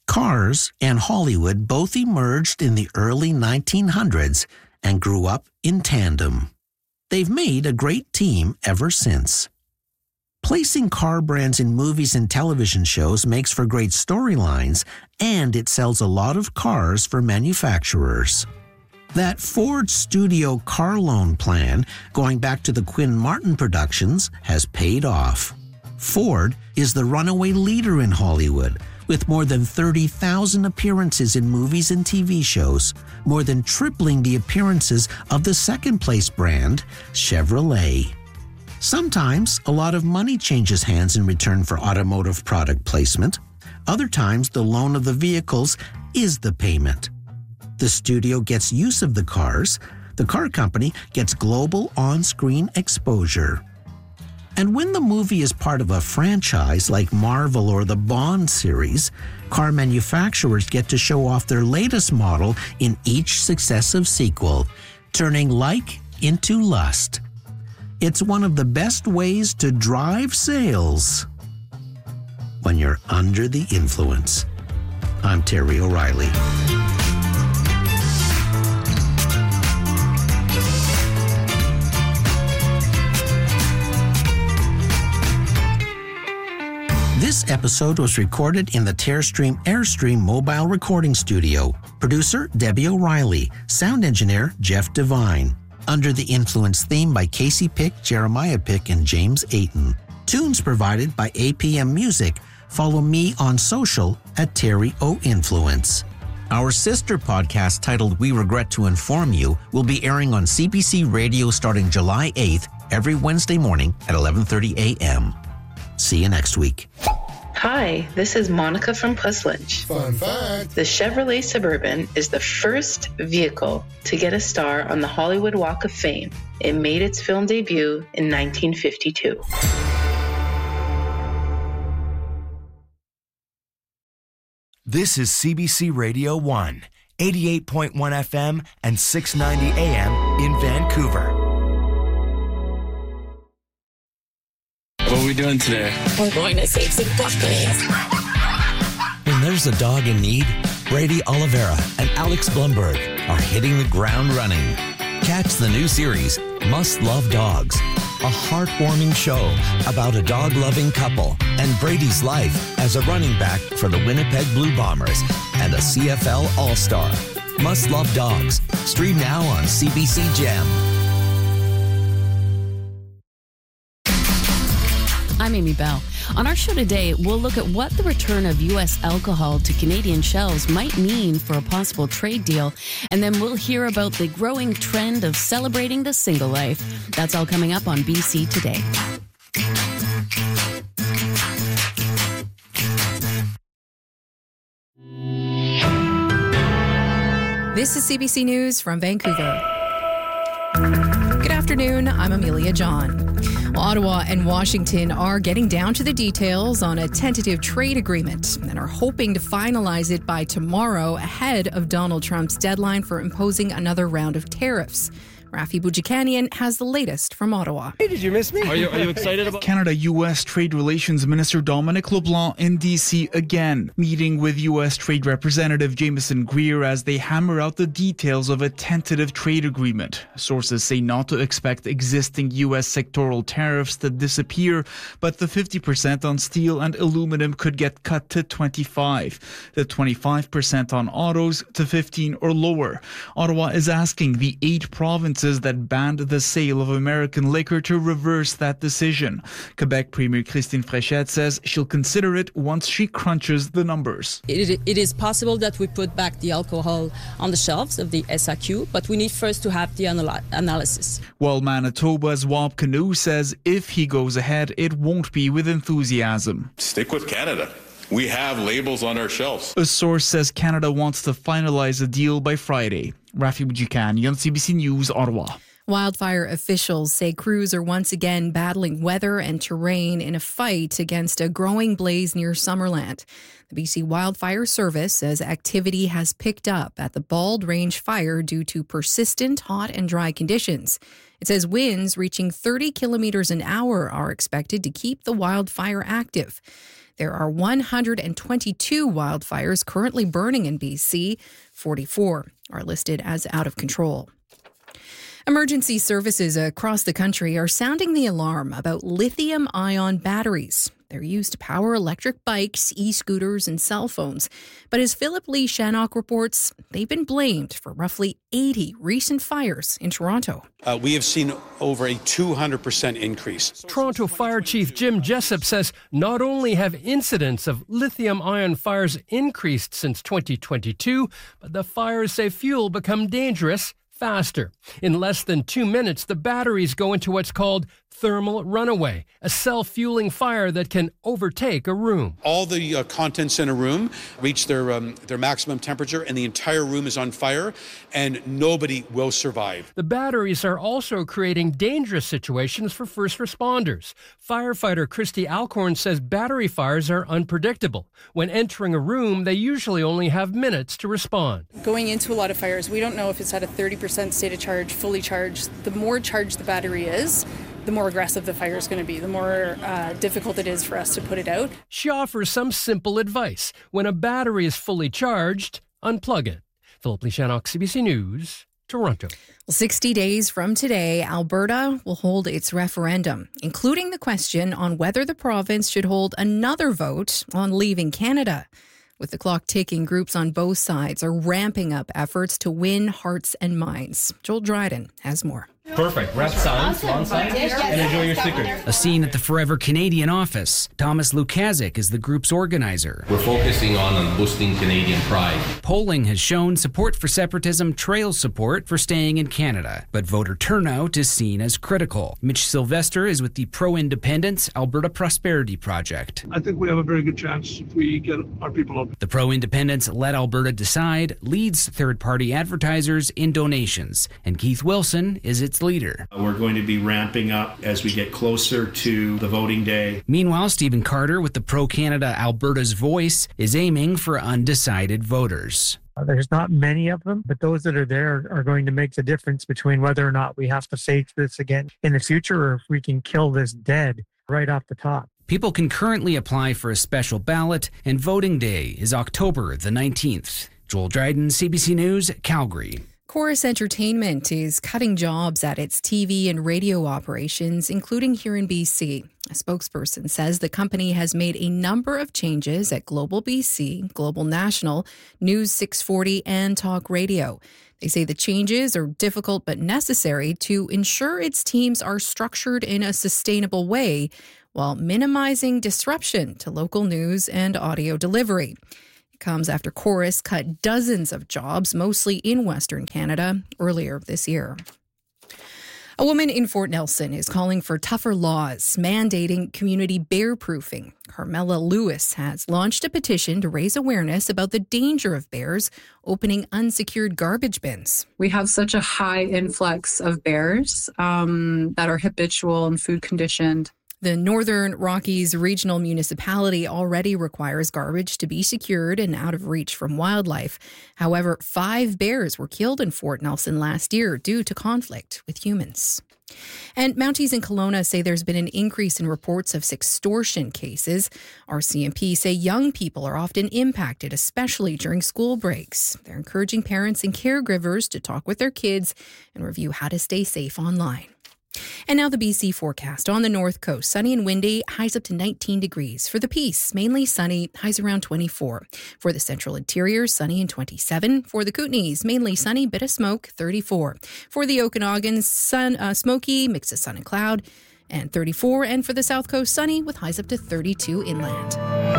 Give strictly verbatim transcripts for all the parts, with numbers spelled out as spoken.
Cars and Hollywood both emerged in the early nineteen hundreds and grew up in tandem. They've made a great team ever since. Placing car brands in movies and television shows makes for great storylines, and it sells a lot of cars for manufacturers. That Ford Studio car loan plan, going back to the Quinn Martin productions, has paid off. Ford is the runaway leader in Hollywood, with more than thirty thousand appearances in movies and T V shows, more than tripling the appearances of the second-place brand, Chevrolet. Sometimes, a lot of money changes hands in return for automotive product placement. Other times, the loan of the vehicles is the payment. The studio gets use of the cars. The car company gets global on-screen exposure. And when the movie is part of a franchise like Marvel or the Bond series, car manufacturers get to show off their latest model in each successive sequel, turning like into lust. It's one of the best ways to drive sales when you're under the influence. I'm Terry O'Reilly. This episode was recorded in the Tearstream Airstream mobile recording studio. Producer, Debbie O'Reilly. Sound engineer, Jeff Devine. Under the Influence theme by Casey Pick, Jeremiah Pick, and James Ayton. Tunes provided by A P M Music. Follow me on social at Terry O Influence. Our sister podcast titled We Regret to Inform You will be airing on C B C Radio starting July eighth every Wednesday morning at eleven thirty a.m. See you next week. Hi, this is Monica from Puss Lynch. Fun fact. The Chevrolet Suburban is the first vehicle to get a star on the Hollywood Walk of Fame. It made its film debut in nineteen fifty-two. This is C B C Radio one, eighty-eight point one F M and six ninety A M in Vancouver. What are we doing today? We're going to save some puppies. When there's a dog in need, Brady Oliveira and Alex Blumberg are hitting the ground running. Catch the new series, Must Love Dogs, a heartwarming show about a dog-loving couple and Brady's life as a running back for the Winnipeg Blue Bombers and a C F L All-Star. Must Love Dogs. Stream now on C B C Gem. I'm Amy Bell. On our show today, we'll look at what the return of U S alcohol to Canadian shelves might mean for a possible trade deal. And then we'll hear about the growing trend of celebrating the single life. That's all coming up on B C Today. This is C B C News from Vancouver. Good afternoon, I'm Amelia John. Well, Ottawa and Washington are getting down to the details on a tentative trade agreement and are hoping to finalize it by tomorrow ahead of Donald Trump's deadline for imposing another round of tariffs. Rafi Boudjikanian has the latest from Ottawa. Hey, did you miss me? Are you, are you excited about Canada-U S Trade Relations Minister Dominic LeBlanc in D C again, meeting with U S Trade Representative Jameson Greer as they hammer out the details of a tentative trade agreement. Sources say not to expect existing U S sectoral tariffs to disappear, but the fifty percent on steel and aluminum could get cut to twenty-five, the twenty-five percent on autos to fifteen or lower. Ottawa is asking the eight provinces that banned the sale of American liquor to reverse that decision. Quebec Premier Christine Fréchette says she'll consider it once she crunches the numbers. It, it is possible that we put back the alcohol on the shelves of the S A Q, but we need first to have the anal- analysis. While Manitoba's Wab Canoe says if he goes ahead, it won't be with enthusiasm. Stick with Canada. We have labels on our shelves. A source says Canada wants to finalize a deal by Friday. Rafi Boudjikanian, C B C News, Ottawa. Wildfire officials say crews are once again battling weather and terrain in a fight against a growing blaze near Summerland. The B C Wildfire Service says activity has picked up at the Bald Range Fire due to persistent hot and dry conditions. It says winds reaching thirty kilometers an hour are expected to keep the wildfire active. There are one hundred twenty-two wildfires currently burning in B C. forty-four are listed as out of control. Emergency services across the country are sounding the alarm about lithium-ion batteries. They're used to power electric bikes, e-scooters, and cell phones. But as Philip Lee Shannock reports, they've been blamed for roughly eighty recent fires in Toronto. Uh, we have seen over a two hundred percent increase. Toronto Fire Chief Jim Jessup says not only have incidents of lithium-ion fires increased since twenty twenty-two, but the fires say fuel become dangerous faster. In less than two minutes, the batteries go into what's called thermal runaway, a self-fueling fire that can overtake a room. All the uh, contents in a room reach their um, their maximum temperature, and the entire room is on fire, and nobody will survive. The batteries are also creating dangerous situations for first responders. Firefighter Christy Alcorn says battery fires are unpredictable. When entering a room, they usually only have minutes to respond. Going into a lot of fires, we don't know if it's at a thirty percent state of charge, fully charged. The more charged the battery is, the more aggressive the fire is going to be, the more uh, difficult it is for us to put it out. She offers some simple advice. When a battery is fully charged, unplug it. Philip Lee Shannock, C B C News, Toronto. Well, sixty days from today, Alberta will hold its referendum, including the question on whether the province should hold another vote on leaving Canada. With the clock ticking, groups on both sides are ramping up efforts to win hearts and minds. Joel Dryden has more. Perfect. Wrap signs, long signs, and enjoy your stickers. A scene at the Forever Canadian office. Thomas Lukazik is the group's organizer. We're focusing on, on boosting Canadian pride. Polling has shown support for separatism trails support for staying in Canada, but voter turnout is seen as critical. Mitch Sylvester is with the Pro-Independence Alberta Prosperity Project. I think we have a very good chance if we get our people up. The Pro-Independence Let Alberta Decide leads third-party advertisers in donations, and Keith Wilson is its leader. We're going to be ramping up as we get closer to the voting day. Meanwhile, Stephen Carter with the Pro-Canada Alberta's Voice is aiming for undecided voters. There's not many of them, but those that are there are going to make the difference between whether or not we have to face this again in the future or if we can kill this dead right off the top. People can currently apply for a special ballot, and voting day is October the nineteenth. Joel Dryden, C B C News, Calgary. Chorus Entertainment is cutting jobs at its T V and radio operations, including here in B C. A spokesperson says the company has made a number of changes at Global B C, Global National, News six forty, and Talk Radio. They say the changes are difficult but necessary to ensure its teams are structured in a sustainable way while minimizing disruption to local news and audio delivery. Comes after Chorus cut dozens of jobs, mostly in Western Canada, earlier this year. A woman in Fort Nelson is calling for tougher laws mandating community bear-proofing. Carmela Lewis has launched a petition to raise awareness about the danger of bears opening unsecured garbage bins. We have such a high influx of bears um, that are habitual and food conditioned. The Northern Rockies Regional Municipality already requires garbage to be secured and out of reach from wildlife. However, five bears were killed in Fort Nelson last year due to conflict with humans. And Mounties in Kelowna say there's been an increase in reports of sextortion cases. R C M P say young people are often impacted, especially during school breaks. They're encouraging parents and caregivers to talk with their kids and review how to stay safe online. And now the B C forecast. On the north coast, sunny and windy, highs up to nineteen degrees. For the Peace, mainly sunny, highs around twenty-four. For the central interior, sunny and twenty-seven. For the Kootenays, mainly sunny, bit of smoke, thirty-four. For the Okanagan, sun, uh, smoky, mix of sun and cloud, and thirty-four. And for the south coast, sunny with highs up to thirty-two inland.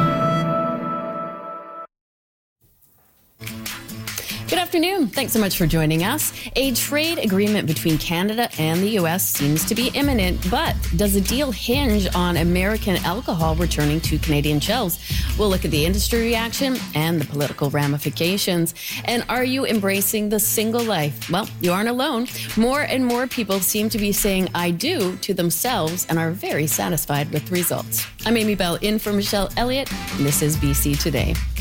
Good afternoon. Thanks so much for joining us. A trade agreement between Canada and the U S seems to be imminent, but does the deal hinge on American alcohol returning to Canadian shelves? We'll look at the industry reaction and the political ramifications. And are you embracing the single life? Well, you aren't alone. More and more people seem to be saying I do to themselves and are very satisfied with the results. I'm Amy Bell in for Michelle Elliott, and this is B C Today.